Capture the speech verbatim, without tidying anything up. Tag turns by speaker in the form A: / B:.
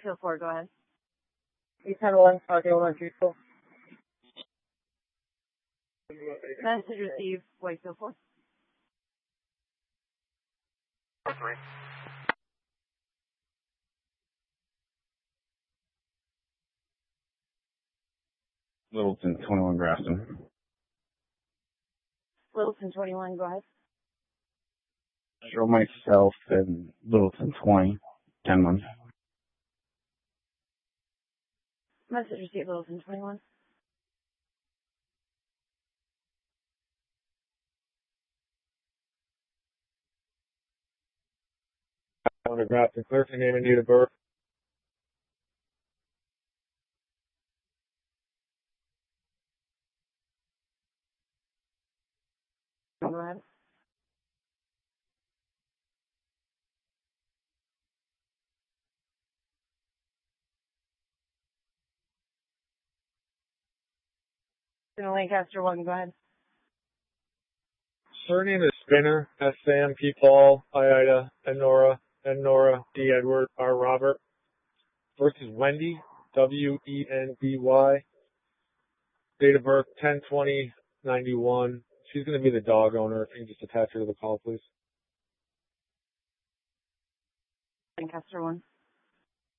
A: Wakefield four, go ahead.
B: East ten one, Parking one two four.
A: Message received, Wakefield four.
C: Three.
D: Littleton, twenty-one Grafton.
A: Littleton twenty-one, go ahead.
D: Show myself in Littleton twenty, ten one.
A: Message received, Littleton twenty-one.
B: On the Grafton, clear for name and date of birth.
A: Go ahead. Lancaster one, go ahead.
B: Surname is Spinner, S Sam, P Paul, I Ida, N Nora, N Nora, D Edward, R Robert. First is Wendy, W E N D Y. Date of birth ten twenty ninety-one. She's going to be the dog owner. If you can just attach her to the call, please.
A: Lancaster one.